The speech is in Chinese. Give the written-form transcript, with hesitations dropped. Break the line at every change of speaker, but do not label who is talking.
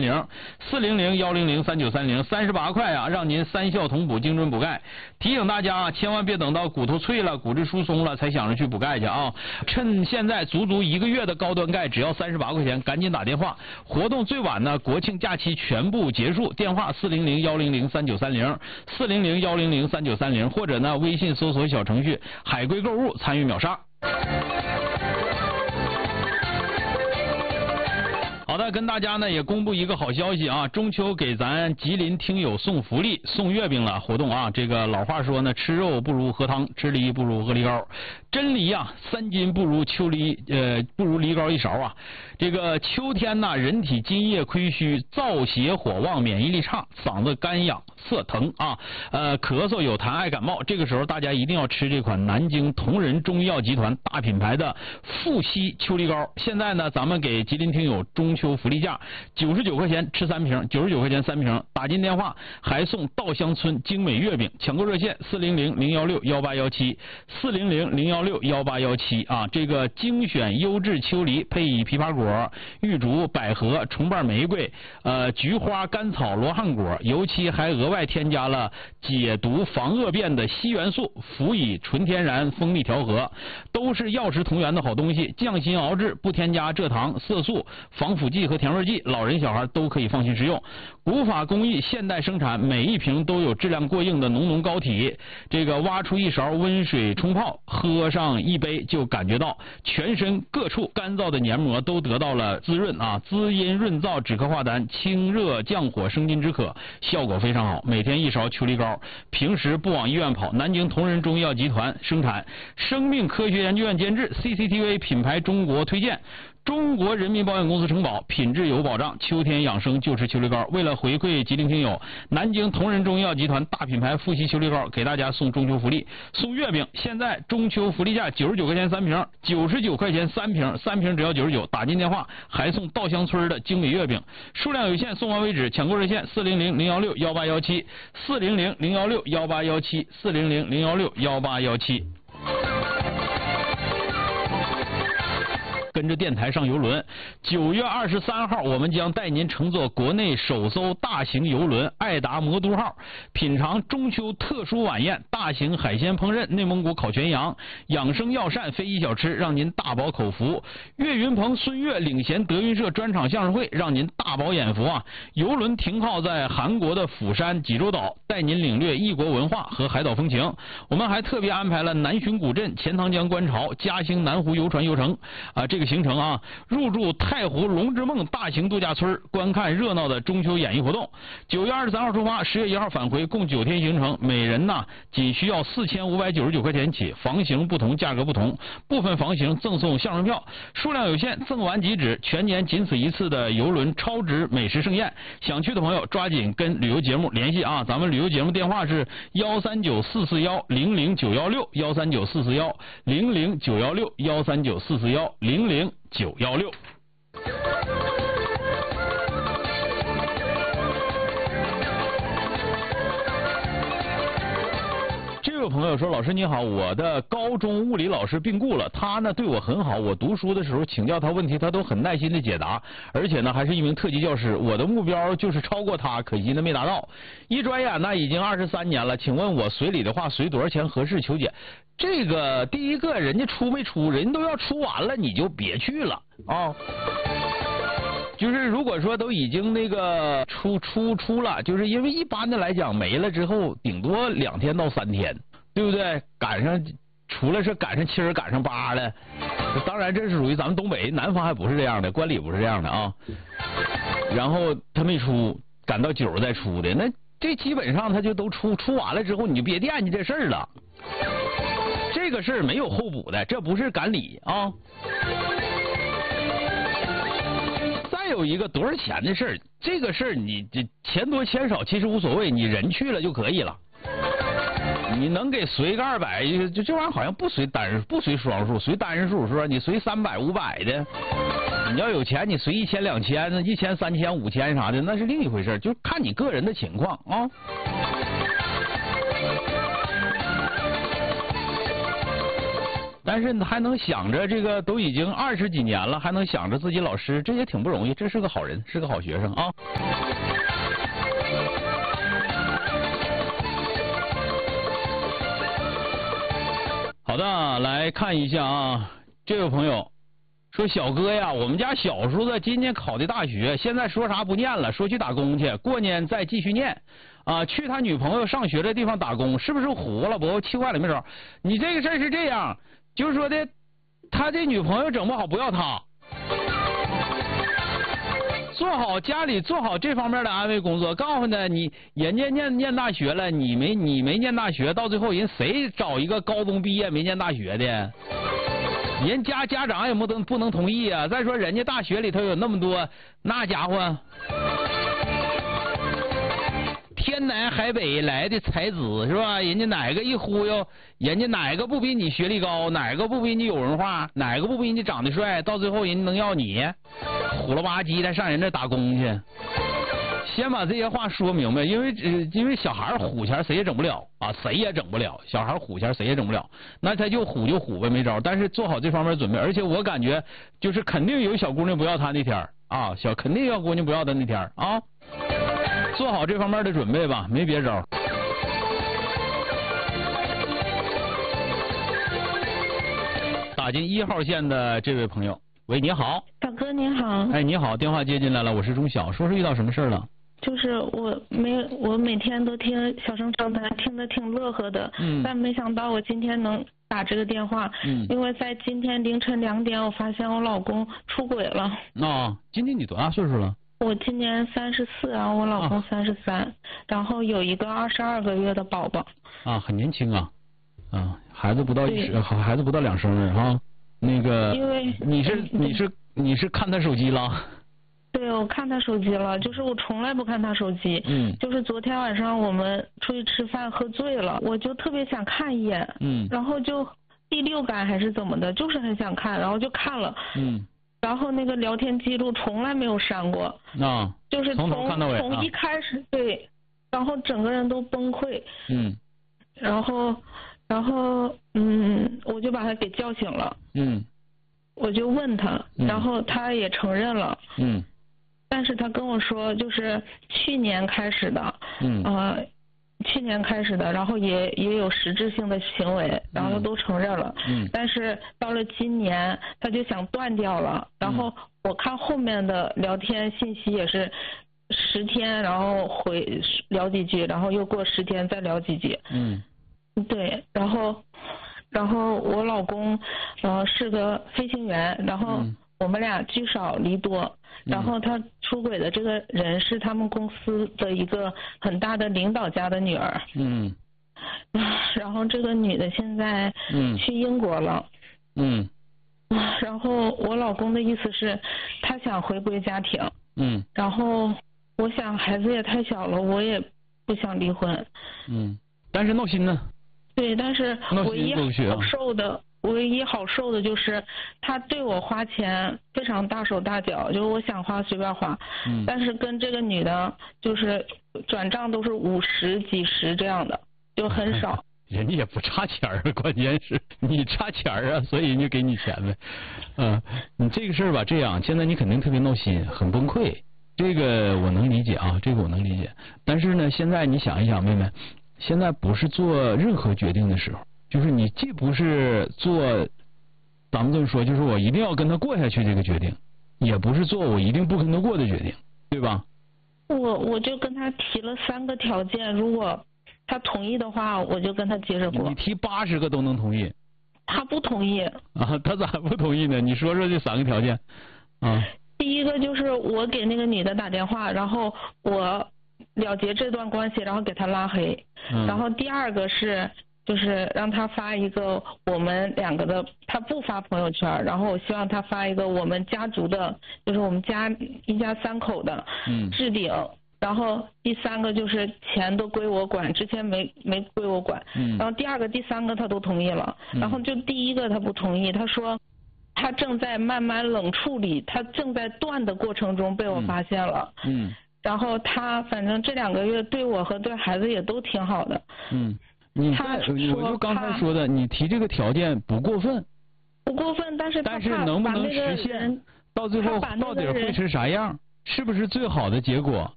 ，400-100-3930，38块啊，让您3效同补，精准补钙。提醒大家啊，千万别等到骨头脆了、骨质疏松了才想着去补钙去啊！趁现在足足1个月的高端钙只要38块钱，赶紧打电话。活动最晚呢，国庆假期全部结束。电话400-100-3930，400-100-3930，或者呢微信搜索小程序海龟购物参与秒杀。好的，跟大家呢也公布一个好消息啊，中秋给咱吉林听友送福利、送月饼了活动啊。这个老话说呢，吃肉不如喝汤，吃梨不如喝梨膏。真梨啊，3斤不如不如梨膏1勺啊。这个秋天呢，人体津液亏虚，燥邪火旺，免疫力差，嗓子干痒、涩疼啊，咳嗽有痰、爱感冒。这个时候大家一定要吃这款南京同仁中医药集团大品牌的富硒秋梨膏。现在呢，咱们给吉林听友中秋福利价99块钱吃3瓶，99块钱3瓶，打进电话还送稻香村精美月饼。抢购热线400-016-1817，400-016-1817啊。这个精选优质秋梨，配以枇杷果、玉竹、百合、重瓣玫瑰、菊花、甘草、罗汉果，尤其还额外添加了解毒防恶变的硒元素，辅以纯天然蜂蜜调和，都是药食同源的好东西。匠心熬制，不添加蔗糖、色素、防腐剂和甜味剂，老人小孩都可以放心食用。古法工艺，现代生产，每一瓶都有质量过硬的浓浓膏体。这个挖出1勺温水冲泡，喝上1杯就感觉到全身各处干燥的黏膜都得到了滋润啊，滋阴润燥，止咳化痰，清热降火，生津止渴，效果非常好。每天1勺秋梨膏，平时不往医院跑。南京同仁中医药集团生产，生命科学研究院监制， CCTV 品牌中国推荐，中国人民保险公司承保，品质有保障。秋天养生就吃秋梨膏。为了回馈吉林听友，南京同仁中医药集团大品牌富硒秋梨膏给大家送中秋福利，送月饼。现在中秋福利价99块钱3瓶，99块钱3瓶，3瓶只要99。打进电话还送稻香村的精美月饼，数量有限，送完为止。抢购热线400-016-1817，400-016-1817，400-016-1817。跟着电台上游轮，9月23号，我们将带您乘坐国内首艘大型游轮爱达魔都号，品尝中秋特殊晚宴，大型海鲜烹饪，内蒙古烤全羊，养生药膳，非遗小吃，让您大饱口福。岳云鹏、孙越领衔德云社专场相声会，让您大饱眼福啊！游轮停靠在韩国的釜山济州岛，带您领略异国文化和海岛风情。我们还特别安排了南浔古镇、钱塘江观潮、嘉兴南湖游船游程啊，这个行程啊，入住太湖龙之梦大型度假村，观看热闹的中秋演艺活动。9月23号出发，10月1号返回，共9天行程，每人呢仅需要4599块钱起，房型不同，价格不同，部分房型赠送相声票，数量有限，赠完即止，全年仅此一次的游轮超值美食盛宴。想去的朋友抓紧跟旅游节目联系啊，咱们旅游节目电话是139-441-00916，139-441-00916，139-441-00916。这位朋友说，老师你好，我的高中物理老师病故了，他呢对我很好，我读书的时候请教他问题，他都很耐心的解答，而且呢还是一名特级教师，我的目标就是超过他，可惜呢没达到。一转眼呢已经23年了，请问我随礼的话随多少钱合适？求解。这个第一个人家出没出，人都要出完了，你就别去了啊。就是如果说都已经那个出了，就是因为一般的来讲没了之后顶多2天到3天，对不对？赶上除了是赶上7赶上8的，当然这是属于咱们东北，南方还不是这样的，关里不是这样的啊。然后他没出，赶到9再出的，那这基本上他就都出完了之后，你就别惦记这事儿了。这个事儿没有后补的，这不是赶礼啊。再有一个多少钱的事儿，这个事儿你这钱多钱少其实无所谓，你人去了就可以了。你能给随个200，就这玩意儿好像不随双数，随单数是吧？你随300、500的，你要有钱你随1000、2000、1000、3000、5000啥的，那是另一回事，就看你个人的情况啊。 但是还能想着这个都已经20几年了，还能想着自己老师，这也挺不容易，这是个好人，是个好学生啊。好的，来看一下啊，这位朋友说小哥呀，我们家小叔子今年考的大学，现在说啥不念了，说去打工去，过年再继续念。啊，去他女朋友上学的地方打工，是不是糊了？不，气坏了没招。你这个事儿是这样，就是说的，他这女朋友整不好不要他，做好家里做好这方面的安慰工作，告诉他你人家念大学了，你没念大学，到最后人谁找一个高中毕业没念大学的？人家长也不能同意啊。再说人家大学里头有那么多那家伙。天南海北来的才子是吧？人家哪个一忽悠，人家哪个不比你学历高，哪个不比你有文化，哪个不比你长得帅，到最后人家能要你？虎了吧唧的上人这打工去。先把这些话说明白，因为小孩虎钱谁也整不了啊，谁也整不了。小孩虎钱谁也整不了，那他就虎呗，没招。但是做好这方面准备，而且我感觉就是肯定有小姑娘不要他那天啊，肯定有姑娘不要他那天啊。做好这方面的准备吧，没别招。打进1号线的这位朋友，喂，你好。
大哥您好。
哎，你好，电话接进来了，我是钟晓，说是遇到什么事了？
就是我每天都听小生长谈，听得挺乐呵的，但没想到我今天能打这个电话，因为在今天凌晨2点，我发现我老公出轨了。
今年你多大岁数了？
我今年34啊，我老公33，然后有一个22个月的宝宝。
很年轻啊，孩子不到孩子不到2生日哈。那个，
因为
你是看他手机了？
对，我看他手机了，就是我从来不看他手机。就是昨天晚上我们出去吃饭喝醉了，我就特别想看一眼。然后就第六感还是怎么的，就是很想看，然后就看了。然后那个聊天记录从来没有删过。就是从头看到尾。从一开始对，然后整个人都崩溃。然后我就把他给叫醒了。我就问他，然后他也承认了。但是他跟我说，就是去年开始的。去年开始的，然后也有实质性的行为，然后他都承认了。但是到了今年，他就想断掉了。然后我看后面的聊天信息也是10天，然后回聊几句，然后又过10天再聊几句。对，然后我老公是个飞行员，然后我们俩聚少离多。然后他出轨的这个人是他们公司的一个很大的领导家的女儿。然后这个女的现在去英国了。然后我老公的意思是他想回归家庭。然后我想孩子也太小了，我也不想离婚。
但是闹心呢。对，
但是唯一好受的就是他对我花钱非常大手大脚，就是我想花随便花。但是跟这个女的就是转账都是50几十这样的，就很少。
人家也不差钱啊，关键是你差钱啊，所以人家给你钱呗。你这个事儿吧，这样现在你肯定特别闹心，很崩溃，这个我能理解啊，这个我能理解。但是呢，现在你想一想，妹妹，现在不是做任何决定的时候。就是你既不是做，咱们这么说，就是我一定要跟他过下去这个决定，也不是做我一定不跟他过的决定，对吧？
我就跟他提了3个条件，如果他同意的话，我就跟他接着过。
你提80个都能同意？
他不同意。
他咋不同意呢？你说说这3个条件。
第一个就是我给那个女的打电话，然后我了结这段关系，然后给他拉黑。然后第二个是。就是让他发一个我们2个的，他不发朋友圈，然后我希望他发一个我们家族的，就是我们家一家3口的置顶。然后第3个就是钱都归我管，之前没归我管。然后第2个、第3个他都同意了。然后就第1个他不同意，他说他正在慢慢冷处理，他正在断的过程中被我发现了。然后他反正这2个月对我和对孩子也都挺好的。我就刚才说的，你提这个条件不过分， 不过分，但是
能不能实现？到最后到底会是啥样？是不是最好的结果？